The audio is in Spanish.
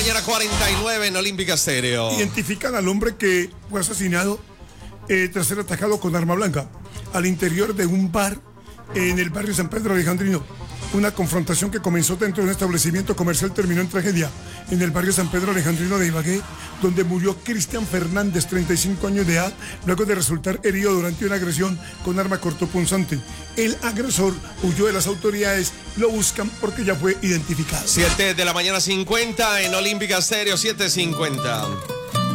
mañana, 49 en Olímpica Estéreo. Identifican al hombre que fue asesinado tras ser atacado con arma blanca al interior de un bar en el barrio San Pedro Alejandrino. Una confrontación que comenzó dentro de un establecimiento comercial terminó en tragedia en el barrio San Pedro Alejandrino de Ibagué, donde murió Cristian Fernández, 35 años de edad, luego de resultar herido durante una agresión con arma cortopunzante. El agresor huyó de las autoridades, lo buscan porque ya fue identificado. 7 de la mañana 50 en Olímpica Estéreo, 7:50.